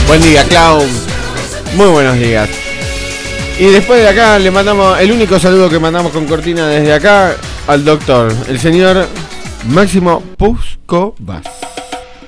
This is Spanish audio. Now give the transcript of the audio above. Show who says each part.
Speaker 1: Buen día, Clown. Muy buenos días. Y después de acá le mandamos el único saludo que mandamos con cortina desde acá al doctor, el señor Máximo Puscovas.